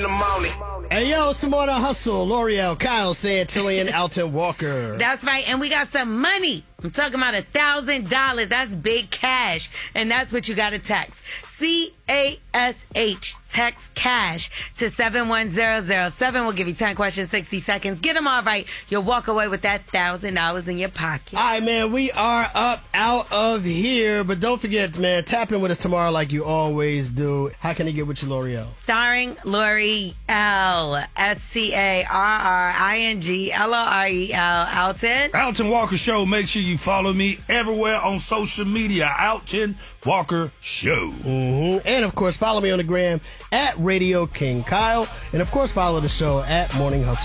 in the morning. Hey, yo, some more to hustle. L'Oreal, Kyle Santillian, Alton Walker. That's right. And we got some money. I'm talking about $1,000. That's big cash. And that's what you got to text. CASH. Text cash to 71007. We'll give you 10 questions, 60 seconds. Get them all right. You'll walk away with that $1,000 in your pocket. All right, man, we are up out of here. But don't forget, man, tap in with us tomorrow like you always do. How can they get with you, L'Oreal? Starring L'Oreal. STARRINGLOREL. Alton. Alton Walker Show. Make sure you follow me everywhere on social media. Alton Walker Show. And, of course, follow me on the gram at Radio King Kyle. And, of course, follow the show at Morning Hustle.